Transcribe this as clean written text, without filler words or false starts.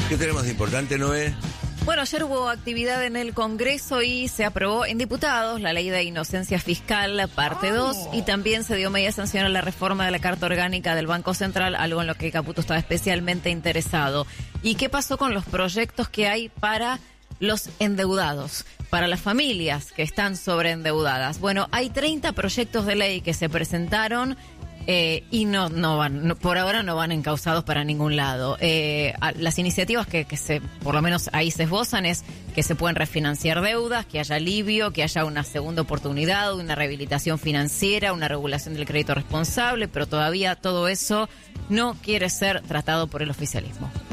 ¿Qué tenemos de importante, Noé? Bueno, ayer hubo actividad en el Congreso y se aprobó en diputados la ley de inocencia fiscal, parte 2, y también se dio media sanción a la reforma de la Carta Orgánica del Banco Central, algo en lo que Caputo estaba especialmente interesado. ¿Y qué pasó con los proyectos que hay para los endeudados, para las familias que están sobreendeudadas? Bueno, hay 30 proyectos de ley que se presentaron y por ahora no van encauzados para ningún lado. Las iniciativas que por lo menos ahí se esbozan es que se pueden refinanciar deudas, que haya alivio, que haya una segunda oportunidad, una rehabilitación financiera, una regulación del crédito responsable, pero todavía todo eso no quiere ser tratado por el oficialismo.